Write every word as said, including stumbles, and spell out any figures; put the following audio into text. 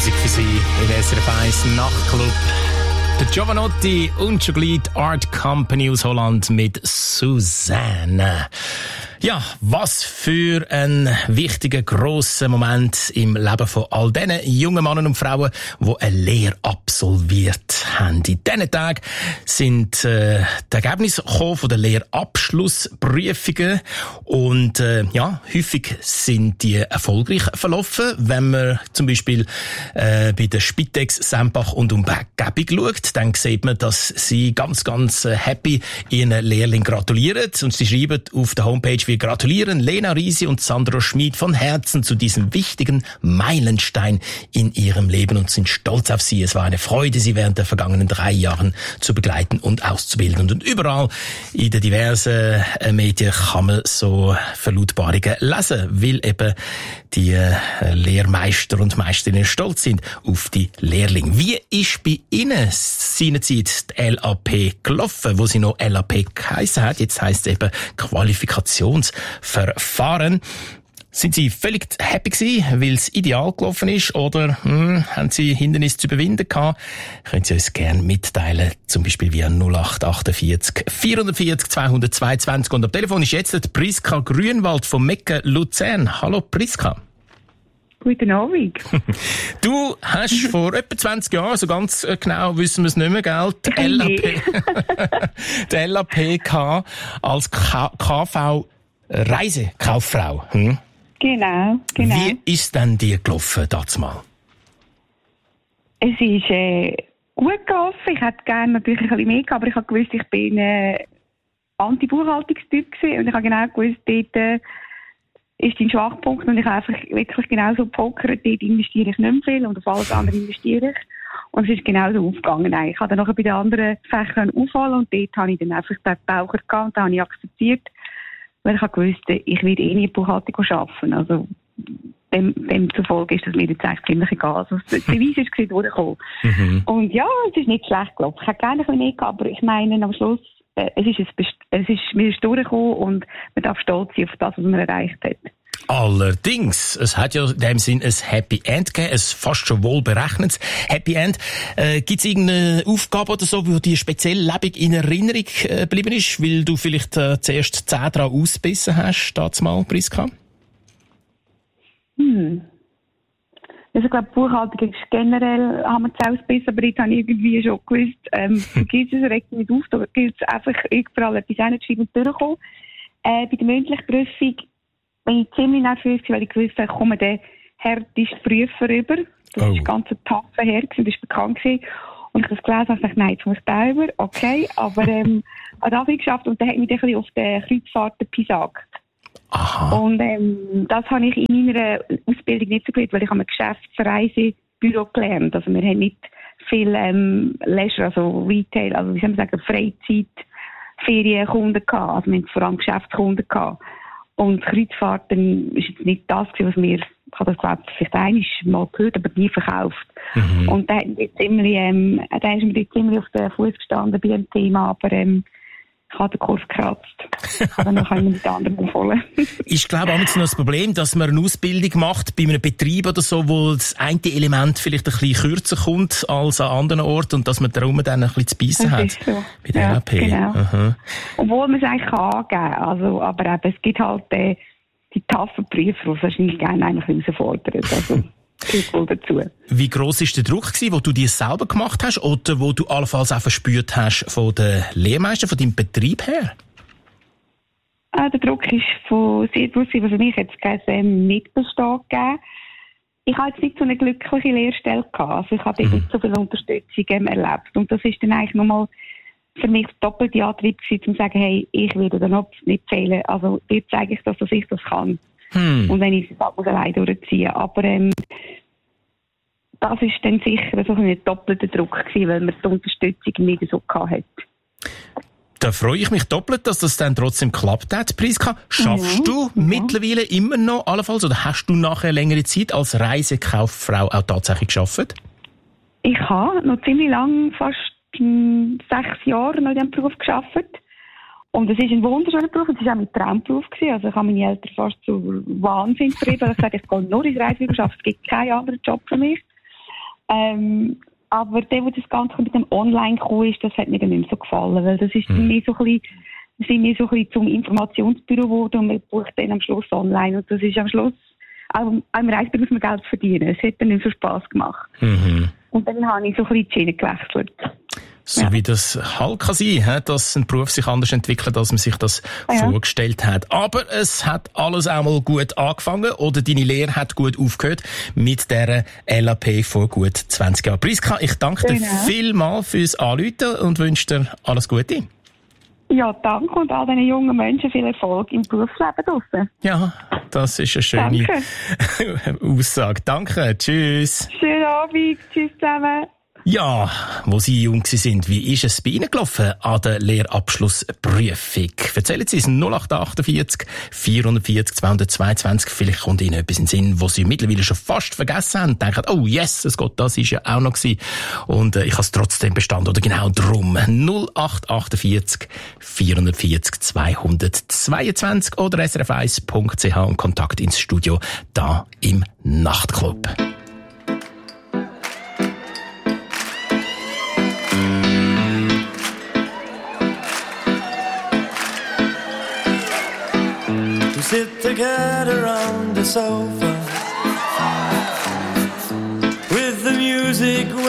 Musik für Sie in S R F eins Nachtclub. Der Giovanotti und schon gleich die Art Company aus Holland mit Susanne. Ja, was für ein wichtiger, grosser Moment im Leben von all diesen jungen Männern und Frauen, die eine Lehre absolviert haben. In diesen Tagen sind äh, die Ergebnisse gekommen von den Lehrabschlussprüfungen und äh, ja, häufig sind die erfolgreich verlaufen. Wenn man zum Beispiel äh, bei der Spitex Sempach und Umgebung schaut, dann sieht man, dass sie ganz, ganz äh, happy ihren Lehrling gratulieren und sie schreiben auf der Homepage: Wir gratulieren Lena Riesi und Sandro Schmid von Herzen zu diesem wichtigen Meilenstein in ihrem Leben und sind stolz auf sie. Es war eine Freude, sie während der vergangenen drei Jahren zu begleiten und auszubilden. Und überall in den diversen Medien kann man so Verlautbarungen lesen, weil eben die Lehrmeister und Meisterinnen stolz sind auf die Lehrlinge. Wie ist bei Ihnen seinerzeit die L A P gelaufen, wo sie noch L A P geheissen hat? Jetzt heisst es eben Qualifikationsverfahren. Sind Sie völlig happy gewesen, weil es ideal gelaufen ist, oder hm, haben Sie Hindernisse zu überwinden gehabt? Können Sie uns gerne mitteilen, zum Beispiel via null acht achtundvierzig vierundvierzig zweihundertzweiundzwanzig. Und am Telefon ist jetzt die Priska Grünwald von Mecken Luzern. Hallo Priska. Guten Abend. Du hast vor etwa zwanzig Jahren, so ganz genau wissen wir es nicht mehr, gell, die L A P, die L A P gehabt als K V-Reisekauffrau. Hm? Genau, genau. Wie ist denn die gelaufen, das mal? Es ist äh, gut gelaufen. Ich hätte gerne natürlich ein bisschen mehr gehabt, aber ich habe gewusst, ich bin äh, Anti-Buchhaltungstyp gewesen und ich habe genau gewusst, dort äh, ist dein Schwachpunkt und ich habe einfach wirklich genauso gepokert, dort investiere ich nicht mehr viel und auf alles andere investiere ich. Und es ist genauso aufgegangen. Nein, ich habe dann noch bei den anderen Fächern aufholen und dort habe ich dann einfach den Taucher gehabt und den habe ich akzeptiert, weil ich habe gewusst, ich werde eh nie Buchhaltung arbeiten. Also dem, dem zufolge ist das mir jetzt eigentlich ziemlich egal. Also das Beweis ist durchgekommen. Mhm. Und ja, es ist nicht schlecht gelaufen. Ich hätte gerne ein bisschen mehr gehabt, aber ich meine, am Schluss, äh, es ist, es ist, mir ist durchgekommen und man darf stolz sein auf das, was man erreicht hat. Allerdings, es hat ja in dem Sinn ein Happy End gegeben, ein fast schon wohl berechnetes Happy End. Äh, Gibt es irgendeine Aufgabe oder so, die dir speziell lebendig in Erinnerung äh, geblieben ist, weil du vielleicht äh, zuerst zehn daran ausgebissen hast, dazu mal, Priska? Hm. Also ich glaube, Buchhaltung ist generell, haben wir es ausgebissen, aber jetzt habe ich irgendwie schon gewusst, ähm, vergiss es, regt mich nicht auf, da gilt es einfach überall etwas hinzuschreiben und durchkommen. Äh, bei der mündlichen Prüfung bin ich ziemlich nervös, weil ich gewusst habe, ich komme den härtesten Prüfer rüber. Das war oh. ein ganz taffer Herr, das war bekannt gewesen. Und ich habe das gelesen und dachte, nein, jetzt muss ich da rüber, okay. Aber ähm, habe das nicht geschafft und dann hat mich ein bisschen auf den Kreuzfahrten pisagt. Aha. Und ähm, das habe ich in meiner Ausbildung nicht so gut, weil ich habe ein Geschäftsreisebüro gelernt. Also wir haben nicht viel ähm, Leisure, also Retail, also wie soll man sagen, Freizeit, Ferienkunden gehabt. Also wir haben vor allem Geschäftskunden gehabt. Und Kreuzfahrten ist jetzt nicht das, was mir, ich habe das glaube ich vielleicht einmal mal gehört, aber nie verkauft. Mhm. Und da ist ziemlich, ähm, da ist mir ziemlich auf den Fuß gestanden bei dem Thema, aber ähm, ich habe den Kurs gekratzt. Aber dann kann ich mit den anderen empfohlen. Ich glaube, auch noch das Problem, dass man eine Ausbildung macht bei einem Betrieb oder so, wo das eine Element vielleicht ein bisschen kürzer kommt als an anderen Orten und dass man darum dann ein bisschen zu beißen hat. So. Bei der ja, L A P. Genau. Aha. Obwohl man es eigentlich angeben kann. Also, aber eben, es gibt halt äh, die taffen Prüfer, die wahrscheinlich gerne eigentlich herausfordern. Also, wohl dazu. Wie gross war der Druck, den du dir selber gemacht hast oder wo du allenfalls auch verspürt hast von den Lehrmeistern, von deinem Betrieb her? Äh, der Druck ist von sehr groß. Also für mich hat es kein ähm, Mitbestehen gegeben. Ich habe jetzt nicht so eine glückliche Lehrstelle gehabt. Also ich habe mhm. nicht so viel Unterstützung ähm, erlebt. Und das ist dann eigentlich nochmal für mich doppelte Antrieb gewesen, um zu sagen, hey, ich werde da noch nicht fehlen. Also dir zeige ich das, dass ich das kann. Hm. Und wenn ich es halt allein durchziehe. Aber ähm, das ist dann sicher so ein doppelter Druck gewesen, weil man die Unterstützung nicht so hatte. Da freue ich mich doppelt, dass das dann trotzdem geklappt hat. Priska, schaffst ja, du ja. mittlerweile immer noch allenfalls oder hast du nachher längere Zeit als Reisekauffrau auch tatsächlich gearbeitet? Ich habe noch ziemlich lang, fast mh, sechs Jahre noch in diesem Beruf gearbeitet. Und es ist ein wunderschöner Beruf, es war auch mein Traumberuf gewesen. Also ich habe meine Eltern fast zu Wahnsinn getrieben. Ich sagte, ich gehe nur ins Reisebüro arbeiten, es gibt keinen anderen Job für mich. Ähm, aber der, wo das Ganze mit dem Online gekommen ist, das hat mir dann nicht mehr so gefallen, weil das ist mhm. mir so ein bisschen, das sind mir so ein bisschen zum Informationsbüro geworden und man bucht dann am Schluss online und das ist am Schluss, auch im Reisebüro muss man Geld verdienen. Es hat dann nicht so Spass gemacht. Mhm. Und dann habe ich so ein bisschen die Schiene gewechselt. So ja. wie das halt kann sein, dass ein Beruf sich anders entwickelt, als man sich das ah, ja. vorgestellt hat. Aber es hat alles auch mal gut angefangen oder deine Lehre hat gut aufgehört mit dieser L A P vor gut zwanzig Jahren. Priska, ich danke genau. dir vielmals fürs Anrufen und wünsche dir alles Gute. Ja, danke und all diesen jungen Menschen viel Erfolg im Berufsleben draussen. Ja, das ist eine schöne danke. Aussage. Danke, tschüss. Schönen Abend, tschüss zusammen. Ja, wo Sie jung sind, wie ist es bei Ihnen gelaufen an der Lehrabschlussprüfung? Erzählen Sie es null acht achtundvierzig vierhundertvierzig zweihundertzweiundzwanzig. Vielleicht kommt Ihnen etwas in den Sinn, was Sie mittlerweile schon fast vergessen haben. Denken, oh yes, es geht, das ist ja auch noch gewesen. Und äh, ich habe es trotzdem bestanden. Oder genau drum. null acht achtundvierzig vierhundertvierzig zweihundertzweiundzwanzig oder s r f eins punkt c h und Kontakt ins Studio da im Nachtclub. Sit together around the sofa with the music